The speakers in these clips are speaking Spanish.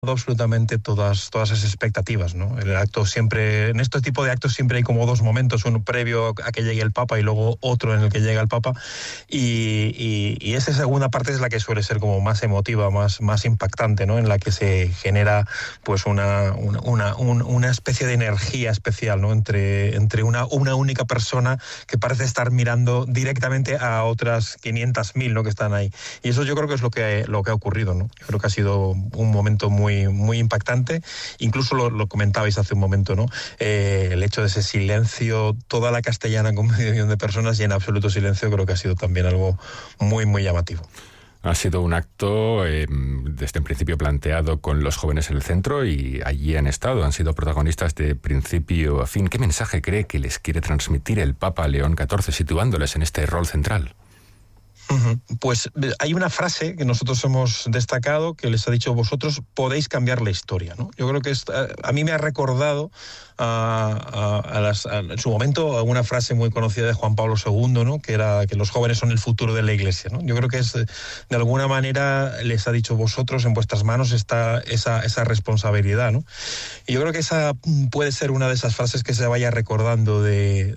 absolutamente todas esas expectativas, ¿no? El acto siempre, en este tipo de actos siempre hay como dos momentos, uno previo a que llegue el Papa y luego otro en el que llega el Papa, y esa segunda parte es la que suele ser como más emotiva, más impactante, ¿no? En la que se genera pues una especie de energía especial, ¿no? Entre una única persona que parece estar mirando directamente a otras 500.000, ¿no? Que están ahí. Y eso yo creo que es lo que ha ocurrido, ¿no? Yo creo que ha sido un momento muy impactante. Incluso lo comentabais hace un momento, ¿no? El hecho de ese silencio, toda la Castellana con 500.000 de personas y en absoluto silencio, creo que ha sido también algo muy llamativo. Ha sido un acto desde el principio planteado con los jóvenes en el centro y allí han sido protagonistas de principio a fin. ¿Qué mensaje cree que les quiere transmitir el Papa León XIV situándoles en este rol central? Pues hay una frase que nosotros hemos destacado que les ha dicho: vosotros podéis cambiar la historia, ¿no? Yo creo que a mí me ha recordado en su momento a una frase muy conocida de Juan Pablo II, ¿no? Que era que los jóvenes son el futuro de la Iglesia, ¿no? Yo creo que de alguna manera les ha dicho: vosotros, en vuestras manos está esa responsabilidad, ¿no? Y yo creo que esa puede ser una de esas frases que se vaya recordando del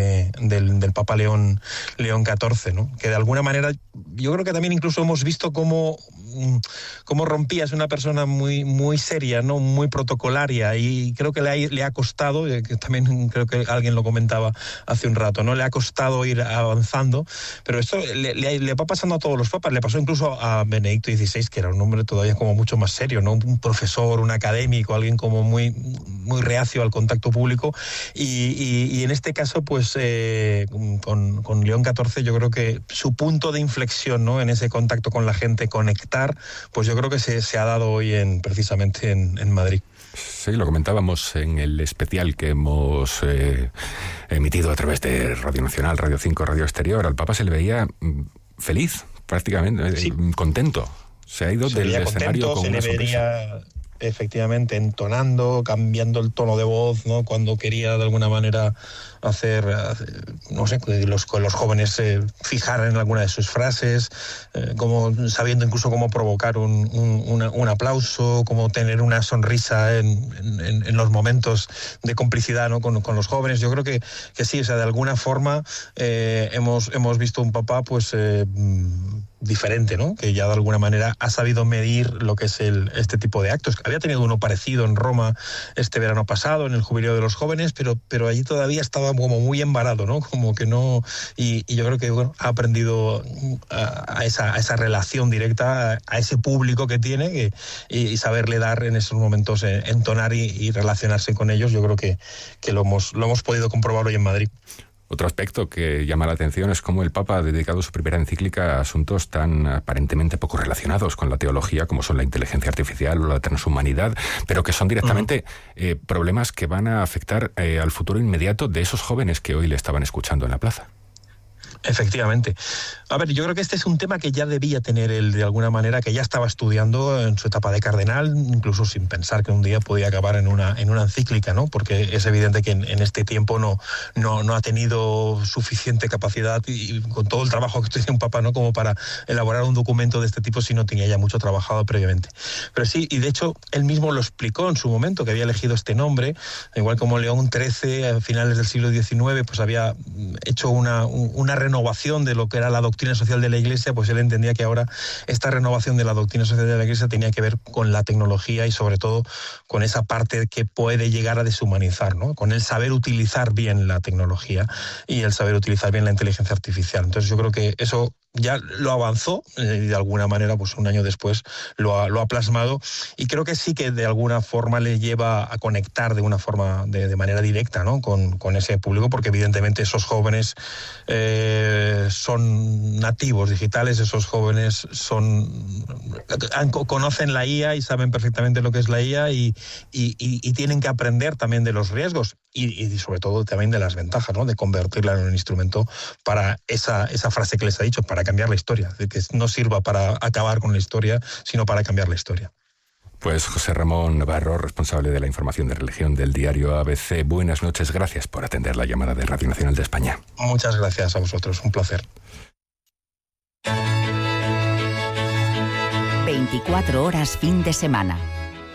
Papa León XIV, ¿no? Que de alguna manera yo creo que también incluso hemos visto cómo rompía. Es una persona muy seria, ¿no? Muy protocolaria, y creo que le ha costado, que también creo que alguien lo comentaba hace un rato, ¿no? Le ha costado ir avanzando, pero esto le va pasando a todos los papas. Le pasó incluso a Benedicto XVI, que era un hombre todavía como mucho más serio, ¿no? Un profesor, un académico, alguien como muy reacio al contacto público, y en este caso pues con León XIV yo creo que su punto de inflexión, ¿no? En ese contacto con la gente, conectar, pues yo creo que se ha dado hoy precisamente en Madrid. Sí, lo comentábamos en el especial que hemos emitido a través de Radio Nacional, Radio 5, Radio Exterior. Al Papa se le veía feliz, prácticamente, sí, contento. Se ha ido del escenario con una sonrisa. Efectivamente, entonando, cambiando el tono de voz, ¿no? Cuando quería de alguna manera hacer no sé, que los jóvenes se fijaran en alguna de sus frases, como sabiendo incluso cómo provocar un aplauso, cómo tener una sonrisa en los momentos de complicidad, ¿no? con los jóvenes. Yo creo que sí, o sea, de alguna forma hemos visto un Papa pues diferente, ¿no? Que ya de alguna manera ha sabido medir lo que es este tipo de actos. Había tenido uno parecido en Roma este verano pasado, en el Jubileo de los Jóvenes, pero allí todavía estaba como muy embarado, ¿no? Como que no... Y yo creo que ha aprendido a esa relación directa, a ese público que tiene, y saberle dar en esos momentos, entonar y relacionarse con ellos. Yo creo que lo hemos podido comprobar hoy en Madrid. Otro aspecto que llama la atención es cómo el Papa ha dedicado su primera encíclica a asuntos tan aparentemente poco relacionados con la teología, como son la inteligencia artificial o la transhumanidad, pero que son directamente problemas que van a afectar al futuro inmediato de esos jóvenes que hoy le estaban escuchando en la plaza. Efectivamente. A ver, yo creo que este es un tema que ya debía tener él de alguna manera, que ya estaba estudiando en su etapa de cardenal, incluso sin pensar que un día podía acabar en una encíclica, ¿no? Porque es evidente que en este tiempo no ha tenido suficiente capacidad, y con todo el trabajo que tiene un papa, ¿no? Como para elaborar un documento de este tipo, si no tenía ya mucho trabajado previamente. Pero sí, y de hecho él mismo lo explicó en su momento, que había elegido este nombre, igual como León XIII a finales del siglo XIX pues había hecho una renovación de lo que era la doctrina social de la Iglesia. Pues él entendía que ahora esta renovación de la doctrina social de la Iglesia tenía que ver con la tecnología y sobre todo con esa parte que puede llegar a deshumanizar, ¿no? Con el saber utilizar bien la tecnología y el saber utilizar bien la inteligencia artificial. Entonces yo creo que eso ya lo avanzó y de alguna manera pues un año después lo ha plasmado, y creo que sí que de alguna forma le lleva a conectar de una forma de manera directa, ¿no? con ese público, porque evidentemente esos jóvenes son nativos digitales, esos jóvenes conocen la IA y saben perfectamente lo que es la IA, y tienen que aprender también de los riesgos y sobre todo también de las ventajas, ¿no? De convertirla en un instrumento para esa frase que les ha dicho, para cambiar la historia, de que no sirva para acabar con la historia, sino para cambiar la historia. Pues José Ramón Navarro, responsable de la información de religión del diario ABC, buenas noches, gracias por atender la llamada de Radio Nacional de España. Muchas gracias a vosotros, un placer. 24 horas fin de semana.